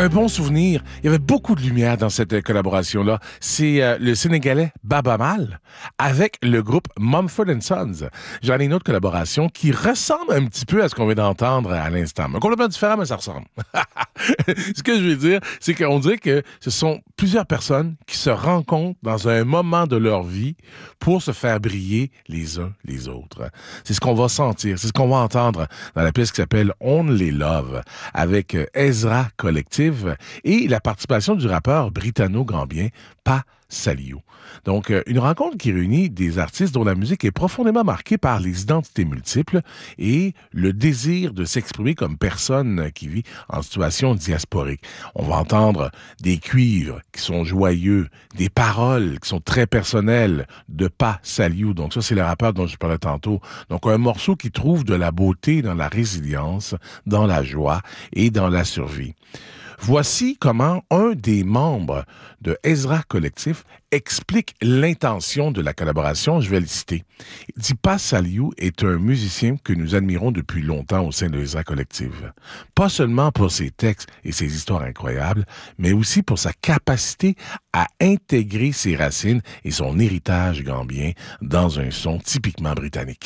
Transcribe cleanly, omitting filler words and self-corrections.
un bon souvenir. Il y avait beaucoup de lumière dans cette collaboration-là. C'est le Sénégalais Baba Mal avec le groupe Mumford & Sons. J'en ai une autre collaboration qui ressemble un petit peu à ce qu'on vient d'entendre à l'instant. Complètement différent, mais ça ressemble. Ce que je veux dire, c'est qu'on dirait que ce sont plusieurs personnes qui se rencontrent dans un moment de leur vie pour se faire briller les uns les autres. C'est ce qu'on va sentir, c'est ce qu'on va entendre dans la pièce qui s'appelle Only Love avec Ezra Collective et la participation du rappeur britanno-gambien Pa Saliou. Donc, une rencontre qui réunit des artistes dont la musique est profondément marquée par les identités multiples et le désir de s'exprimer comme personne qui vit en situation diasporique. On va entendre des cuivres qui sont joyeux, des paroles qui sont très personnelles de Pa Saliou. Donc ça, c'est le rappeur dont je parlais tantôt. Donc, un morceau qui trouve de la beauté dans la résilience, dans la joie et dans la survie. Voici comment un des membres de Ezra Collectif explique l'intention de la collaboration. Je vais le citer. Il dit « Pa Saliou est un musicien que nous admirons depuis longtemps au sein de Ezra Collectif. Pas seulement pour ses textes et ses histoires incroyables, mais aussi pour sa capacité à intégrer ses racines et son héritage gambien dans un son typiquement britannique. »